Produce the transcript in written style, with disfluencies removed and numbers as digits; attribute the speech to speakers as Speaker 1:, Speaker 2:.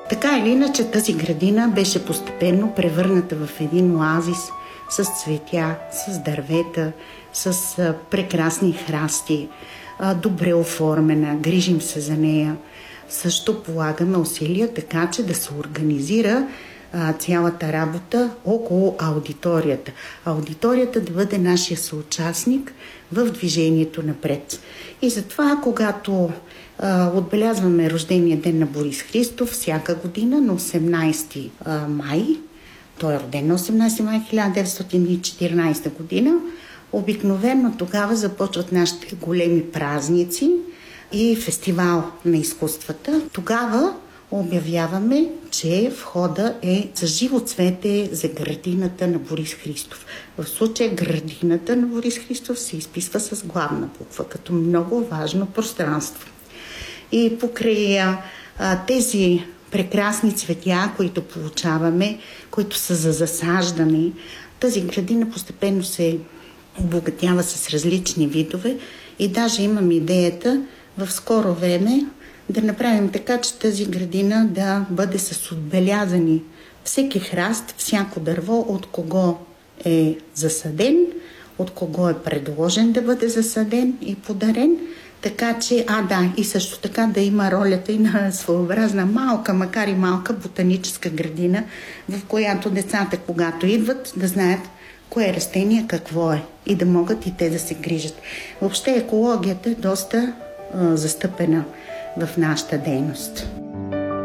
Speaker 1: Така или иначе тази градина беше постепенно превърната в един оазис с цветя, с дървета, с прекрасни храсти, добре оформена, грижим се за нея. Също полагаме усилия така, че да се организира цялата работа около аудиторията. Аудиторията да бъде нашия съучастник в движението напред. И затова, когато отбелязваме рождения ден на Борис Христов всяка година на 18 май, той е роден на 18 май 1914 година, обикновено тогава започват нашите големи празници и фестивал на изкуствата. Тогава обявяваме, че входа е за живо цвете за градината на Борис Христов. В случая градината на Борис Христов се изписва с главна буква, като много важно пространство. И покрай тези прекрасни цветя, които получаваме, които са за засаждане, тази градина постепенно се обогатява с различни видове и даже имам идеята в скоро време да направим така, че тази градина да бъде с отбелязани всеки храст, всяко дърво, от кого е засаден, от кого е предложен да бъде засаден и подарен. Така че, и също така да има ролята и на своеобразна малка, макар и малка ботаническа градина, в която децата, когато идват, да знаят кое растение какво е и да могат и те да се грижат. Въобще екологията е доста застъпена в нашата дейност.